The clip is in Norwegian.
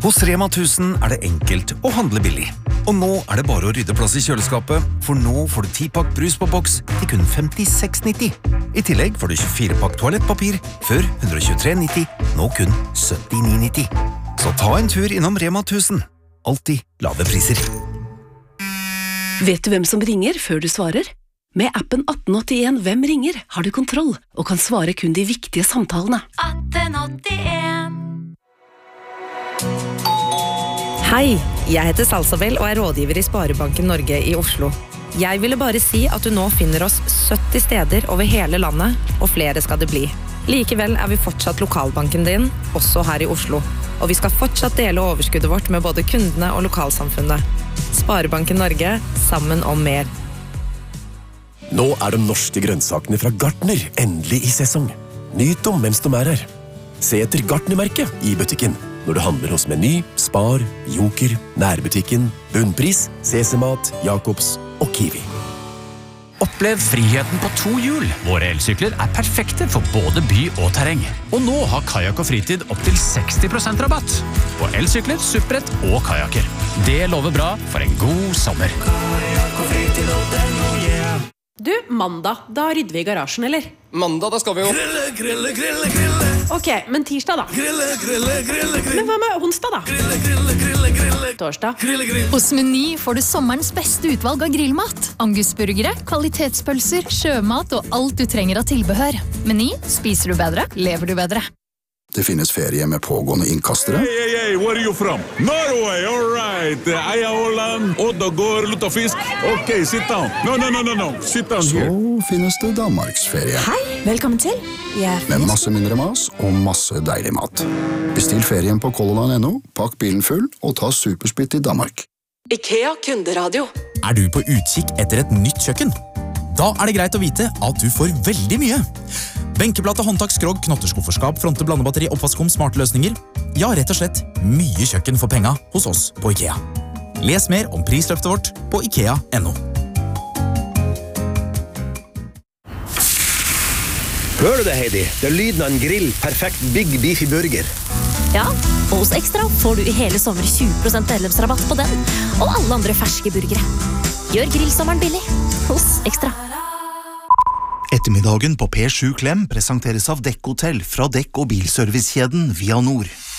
Hos Rema 1000 det enkelt å handle billig. Og nå det bare å rydde plass i kjøleskapet, for nå får du 10-pakk brus på boks til kun 56,90. I tillegg får du 24-pakk toalettpapir før 123,90, nå kun 79,90. Så ta en tur innom Rema 1000. Alltid lave priser. Vet du hvem som ringer før du svarer? Med appen 1881 Hvem ringer har du kontroll og kan svare kun de viktige samtalene. 1881. Hei, jeg heter Salsabel og rådgiver i Sparebanken Norge i Oslo. Jeg ville bare si at du nå finner oss 70 steder over hele landet, og flere skal det bli. Likevel vi fortsatt lokalbanken din, også her i Oslo. Og vi skal fortsatt dele overskuddet vårt med både kundene og lokalsamfunnet. Sparebanken Norge, sammen om mer. Nå de norske grønnsakene fra Gartner endelig i sesong. Nyt dem mens de her. Se etter Gartner-merket i butikken. Når du handler hos Meny, Spar, Joker, Nærbutikken, Bunnpris, CC-mat, Jacobs og Kiwi. Opplev friheten på 2 hjul. Våre elsykler perfekte for både by og terreng. Og nå har Kajak og Fritid opp til 60% rabatt. På elsykler, supprett og kajaker. Det lover bra for en god sommer. Kajak og Fritid og den, oh yeah. Du, mandag, da rydder vi i garasjen, eller? Mandag, da skal vi jo Grille. Ok, men tirsdag da? Grille. Men hva med onsdag da? Grille. Torsdag? Hos Meny får du sommerens beste utvalg av grillmat. Angusburgere, kvalitetspølser, sjømat og alt du trenger av tilbehør. Meny, spiser du bedre, lever du bedre. Det finnes ferie med pågående innkastere. Hey, where are you from? Norway, all right. Eia Holland, Oddagård, Luttafisk. Ok, sit down. No. Sit down here. Så finnes det Danmarksferie. Hei, velkommen til. Med masse mindre mas og masse deilig mat. Bestill ferien på Colorland.no, pakk bilen full og ta supersplitt i Danmark. IKEA Kunderadio. Du på utkikk etter et nytt kjøkken? Da det greit å vite at du får veldig mye. Benkeplate, håndtak, skrog, knotterskufferskap, fronte, blandebatteri, oppvaskkum, smarte løsninger. Ja, rett og slett mye kjøkken for penga hos oss på IKEA. Les mer om prisløftet vårt på IKEA.no. Hører du det, Heidi? Det lyden av en grill, perfekt Big Beefy Burger. Ja, og hos Ekstra får du i hele sommer 20% medlemsrabatt på den, og alle andre ferske burgere. Gjør grillsommeren billig hos Ekstra. Ettermiddagen på P7 Klem presenteres av Dekk Hotell fra dekk- og bilservicekjeden Via Nord.